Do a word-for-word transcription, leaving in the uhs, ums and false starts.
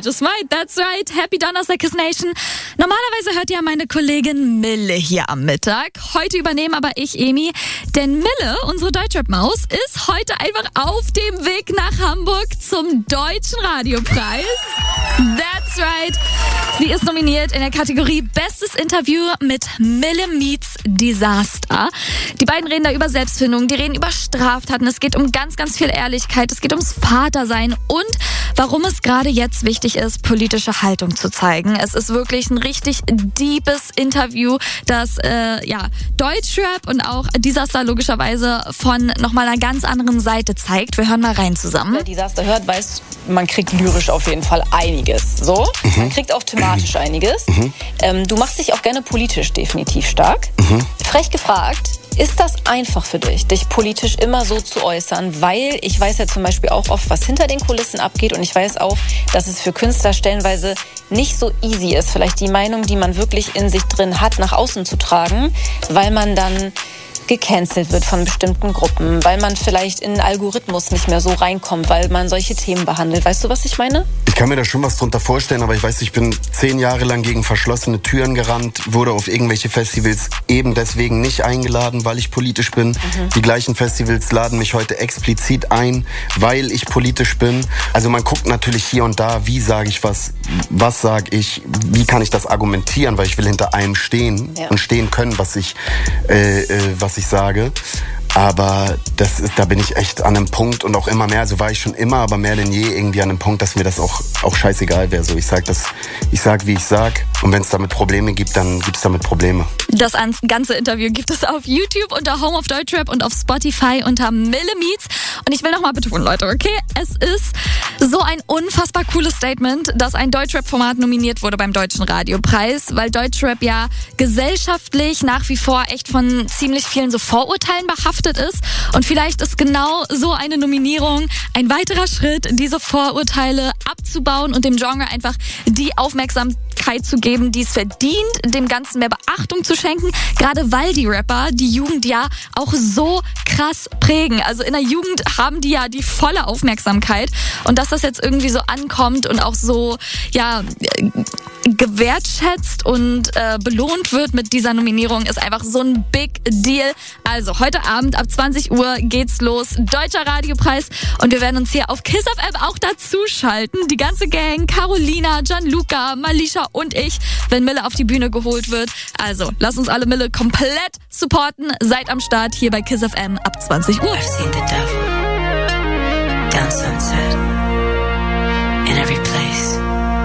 just might, that's right. Happy Donnerstag, Kiss Nation. Normalerweise hört ja meine Kollegin Mille hier am Mittag. Heute übernehme aber ich, Emi. Denn Mille, unsere Deutschrap-Maus, ist heute einfach auf dem Weg nach Hamburg zum Deutschen Radiopreis. That's right. Sie ist nominiert in der Kategorie Bestes Interview mit Mille Meets Disaster. Die beiden reden da über Selbstfindung, die reden über Straftaten. Es geht um ganz, ganz viel Ehrlichkeit. Es geht ums Vatersein und warum es gerade jetzt wichtig ist, politische Haltung zu zeigen. Es ist wirklich ein richtig deepes Interview, das äh, ja Deutschrap und auch Disaster logischerweise von nochmal einer ganz anderen Seite zeigt. Wir hören mal rein zusammen. Wer Disaster hört, weiß, man kriegt lyrisch auf jeden Fall einiges. So, mhm. Man kriegt auch thematisch einiges. Mhm. Ähm, du machst dich auch gerne politisch definitiv stark. Mhm. Frech gefragt, ist das einfach für dich, dich politisch immer so zu äußern? Weil ich weiß ja zum Beispiel auch oft, was hinter den Kulissen abgeht. Und ich weiß auch, dass es für Künstler stellenweise nicht so easy ist, vielleicht die Meinung, die man wirklich in sich drin hat, nach außen zu tragen, weil man dann gecancelt wird von bestimmten Gruppen, weil man vielleicht in den Algorithmus nicht mehr so reinkommt, weil man solche Themen behandelt. Weißt du, was ich meine? Ich kann mir da schon was drunter vorstellen, aber ich weiß, ich bin zehn Jahre lang gegen verschlossene Türen gerannt, wurde auf irgendwelche Festivals eben deswegen nicht eingeladen, weil ich politisch bin. Mhm. Die gleichen Festivals laden mich heute explizit ein, weil ich politisch bin. Also man guckt natürlich hier und da, wie sage ich was, was sage ich, wie kann ich das argumentieren, weil ich will hinter allem stehen ja. und stehen können, was ich, äh, äh, was ich sage. Aber das ist, da bin ich echt an einem Punkt und auch immer mehr, also war ich schon immer, aber mehr denn je irgendwie an einem Punkt, dass mir das auch, auch scheißegal wäre. So, ich sag das, ich sag, wie ich sag. Und wenn es damit Probleme gibt, dann gibt es damit Probleme. Das ganze Interview gibt es auf YouTube unter Home of Deutschrap und auf Spotify unter Mille Meets. Und ich will nochmal betonen, Leute, okay? Es ist so ein unfassbar cooles Statement, dass ein Deutschrap-Format nominiert wurde beim Deutschen Radiopreis, weil Deutschrap ja gesellschaftlich nach wie vor echt von ziemlich vielen so Vorurteilen behaftet ist. Und vielleicht ist genau so eine Nominierung ein weiterer Schritt, diese Vorurteile abzubauen und dem Genre einfach die Aufmerksamkeit zu geben, die es verdient, dem Ganzen mehr Beachtung zu schenken, gerade weil die Rapper die Jugend ja auch so krass prägen. Also in der Jugend haben die ja die volle Aufmerksamkeit und dass das jetzt irgendwie so ankommt und auch so ja gewertschätzt und äh, belohnt wird mit dieser Nominierung, ist einfach so ein Big Deal. Also heute Abend ab zwanzig Uhr geht's los, Deutscher Radiopreis, und wir werden uns hier auf Kiss F M auch dazu schalten. Die ganze Gang, Carolina, Gianluca, Malisha und ich, wenn Mille auf die Bühne geholt wird. Also lasst uns alle Mille komplett supporten. Seid am Start hier bei Kiss F M ab zwanzig Uhr. I've seen the devil down sunset.